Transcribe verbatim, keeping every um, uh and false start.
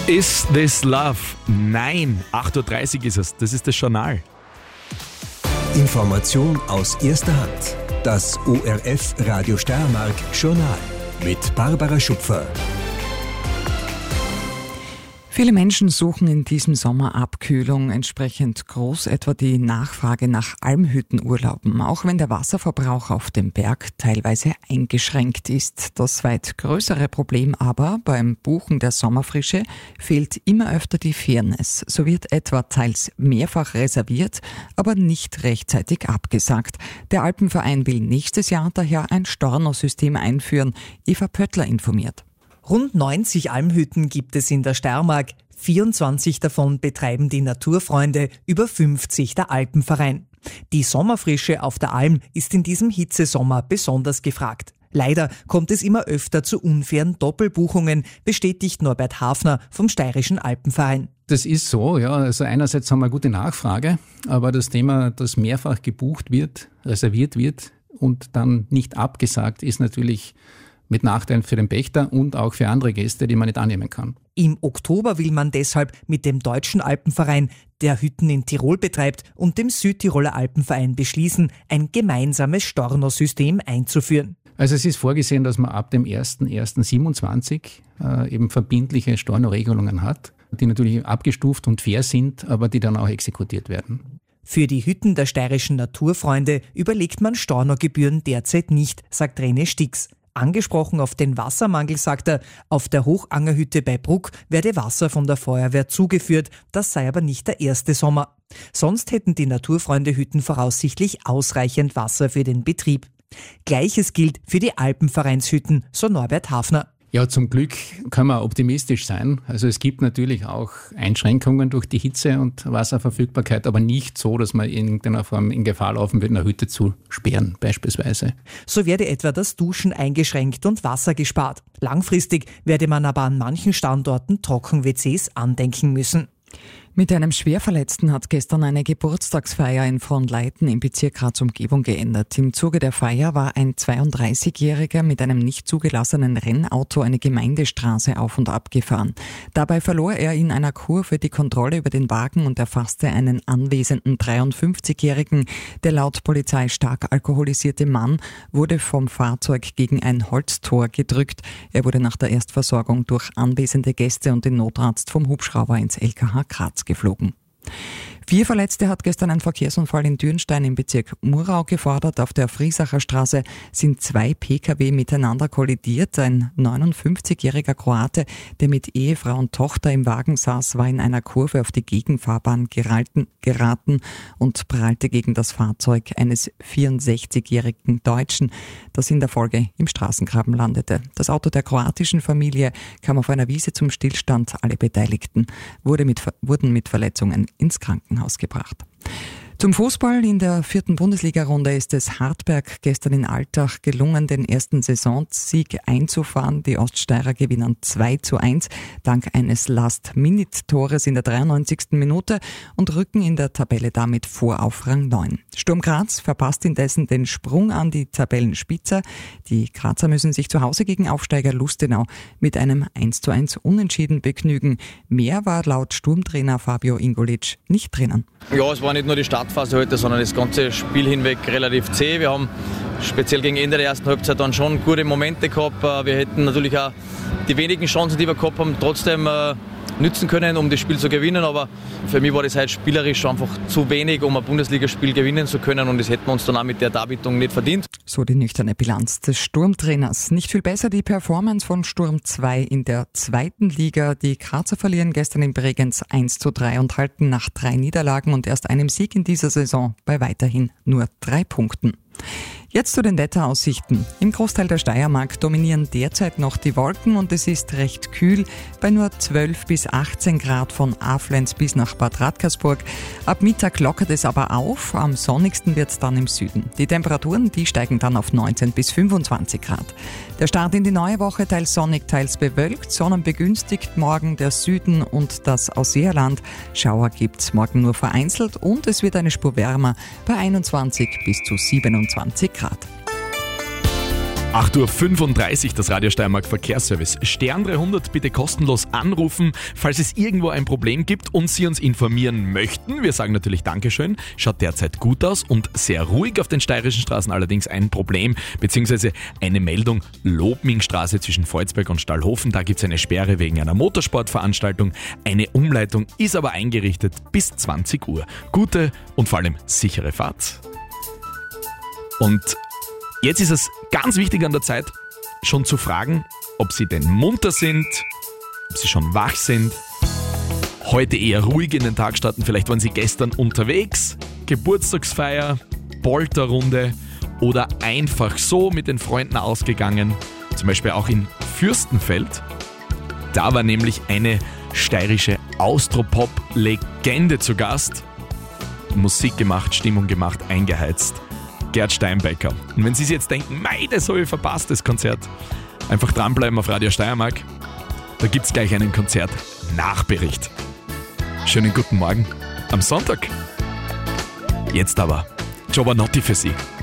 Is This Love? Nein, acht Uhr dreißig ist es. Das ist das Journal. Information aus erster Hand. Das O R F Radio Steiermark Journal mit Barbara Schupfer. Viele Menschen suchen in diesem Sommer Abkühlung, entsprechend groß etwa die Nachfrage nach Almhüttenurlauben, auch wenn der Wasserverbrauch auf dem Berg teilweise eingeschränkt ist. Das weit größere Problem aber beim Buchen der Sommerfrische fehlt immer öfter die Fairness. So wird etwa teils mehrfach reserviert, aber nicht rechtzeitig abgesagt. Der Alpenverein will nächstes Jahr daher ein Stornosystem einführen. Eva Pöttler informiert. Rund neunzig Almhütten gibt es in der Steiermark. vierundzwanzig davon betreiben die Naturfreunde, über fünfzig der Alpenverein. Die Sommerfrische auf der Alm ist in diesem Hitzesommer besonders gefragt. Leider kommt es immer öfter zu unfairen Doppelbuchungen, bestätigt Norbert Hafner vom Steirischen Alpenverein. Das ist so, ja. Also einerseits haben wir eine gute Nachfrage, aber das Thema, dass mehrfach gebucht wird, reserviert wird und dann nicht abgesagt, ist natürlich mit Nachteilen für den Pächter und auch für andere Gäste, die man nicht annehmen kann. Im Oktober will man deshalb mit dem Deutschen Alpenverein, der Hütten in Tirol betreibt, und dem Südtiroler Alpenverein beschließen, ein gemeinsames Stornosystem einzuführen. Also es ist vorgesehen, dass man ab dem ersten ersten siebenundzwanzig äh, eben verbindliche Stornoregelungen hat, die natürlich abgestuft und fair sind, aber die dann auch exekutiert werden. Für die Hütten der steirischen Naturfreunde überlegt man Stornogebühren derzeit nicht, sagt René Stix. Angesprochen auf den Wassermangel sagt er, auf der Hochangerhütte bei Bruck werde Wasser von der Feuerwehr zugeführt, das sei aber nicht der erste Sommer. Sonst hätten die Naturfreunde-Hütten voraussichtlich ausreichend Wasser für den Betrieb. Gleiches gilt für die Alpenvereinshütten, so Norbert Hafner. Ja, zum Glück kann man optimistisch sein. Also es gibt natürlich auch Einschränkungen durch die Hitze und Wasserverfügbarkeit, aber nicht so, dass man in irgendeiner Form in Gefahr laufen wird, eine Hütte zu sperren beispielsweise. So werde etwa das Duschen eingeschränkt und Wasser gespart. Langfristig werde man aber an manchen Standorten Trocken-W Cs andenken müssen. Mit einem Schwerverletzten hat gestern eine Geburtstagsfeier in Fronleiten im Bezirk Graz Umgebung geendet. Im Zuge der Feier war ein zweiunddreißigjähriger mit einem nicht zugelassenen Rennauto eine Gemeindestraße auf und ab gefahren. Dabei verlor er in einer Kurve die Kontrolle über den Wagen und erfasste einen anwesenden dreiundfünfzigjährigen. Der laut Polizei stark alkoholisierte Mann wurde vom Fahrzeug gegen ein Holztor gedrückt. Er wurde nach der Erstversorgung durch anwesende Gäste und den Notarzt vom Hubschrauber ins L K H Graz geflogen. Vier Verletzte hat gestern ein Verkehrsunfall in Dürnstein im Bezirk Murau gefordert. Auf der Friesacher Straße sind zwei Pkw miteinander kollidiert. Ein neunundfünfzigjähriger Kroate, der mit Ehefrau und Tochter im Wagen saß, war in einer Kurve auf die Gegenfahrbahn geraten, geraten und prallte gegen das Fahrzeug eines vierundsechzigjährigen Deutschen, das in der Folge im Straßengraben landete. Das Auto der kroatischen Familie kam auf einer Wiese zum Stillstand. Alle Beteiligten wurde mit, wurden mit Verletzungen ins Krankenhaus gebracht. Zum Fußball. In der vierten Bundesliga-Runde ist es Hartberg gestern in Altach gelungen, den ersten Saisonsieg einzufahren. Die Oststeirer gewinnen zwei zu eins dank eines Last-Minute-Tores in der dreiundneunzigsten Minute und rücken in der Tabelle damit vor auf Rang neun. Sturm Graz verpasst indessen den Sprung an die Tabellenspitze. Die Grazer müssen sich zu Hause gegen Aufsteiger Lustenau mit einem eins zu eins Unentschieden begnügen. Mehr war laut Sturmtrainer Fabio Ingolic nicht drinnen. Ja, es war nicht nur die Startphase heute, sondern das ganze Spiel hinweg relativ zäh. Wir haben speziell gegen Ende der ersten Halbzeit dann schon gute Momente gehabt. Wir hätten natürlich auch die wenigen Chancen, die wir gehabt haben, trotzdem äh, nützen können, um das Spiel zu gewinnen. Aber für mich war das halt spielerisch einfach zu wenig, um ein Bundesligaspiel gewinnen zu können. Und das hätten wir uns dann auch mit der Darbietung nicht verdient. So die nüchterne Bilanz des Sturmtrainers. Nicht viel besser die Performance von Sturm zwei in der zweiten Liga. Die Grazer verlieren gestern in Bregenz eins zu drei und halten nach drei Niederlagen und erst einem Sieg in dieser Saison bei weiterhin nur drei Punkten. Jetzt zu den Wetteraussichten. Im Großteil der Steiermark dominieren derzeit noch die Wolken und es ist recht kühl bei nur zwölf bis achtzehn Grad von Aflenz bis nach Bad Radkersburg. Ab Mittag lockert es aber auf, am sonnigsten wird es dann im Süden. Die Temperaturen, die steigen dann auf neunzehn bis fünfundzwanzig Grad. Der Start in die neue Woche teils sonnig, teils bewölkt, sonnenbegünstigt morgen der Süden und das Ausseerland. Schauer gibt's morgen nur vereinzelt und es wird eine Spur wärmer bei einundzwanzig bis zu siebenundzwanzig Grad. acht Uhr fünfunddreißig, das Radio Steiermark Verkehrsservice. Stern dreihundert bitte kostenlos anrufen, falls es irgendwo ein Problem gibt und Sie uns informieren möchten. Wir sagen natürlich Dankeschön, schaut derzeit gut aus und sehr ruhig auf den steirischen Straßen. Allerdings ein Problem, beziehungsweise eine Meldung, Lobmingstraße zwischen Volzberg und Stallhofen. Da gibt es eine Sperre wegen einer Motorsportveranstaltung. Eine Umleitung ist aber eingerichtet bis zwanzig Uhr. Gute und vor allem sichere Fahrt. Und jetzt ist es ganz wichtig an der Zeit, schon zu fragen, ob Sie denn munter sind, ob Sie schon wach sind, heute eher ruhig in den Tag starten, vielleicht waren Sie gestern unterwegs, Geburtstagsfeier, Polterrunde oder einfach so mit den Freunden ausgegangen, zum Beispiel auch in Fürstenfeld. Da war nämlich eine steirische Austropop-Legende zu Gast. Musik gemacht, Stimmung gemacht, eingeheizt. Gerd Steinbecker. Und wenn Sie sich jetzt denken, mei, das habe ich verpasst, das Konzert, einfach dranbleiben auf Radio Steiermark. Da gibt es gleich einen Konzert-Nachbericht. Schönen guten Morgen am Sonntag. Jetzt aber Giovanotti für Sie.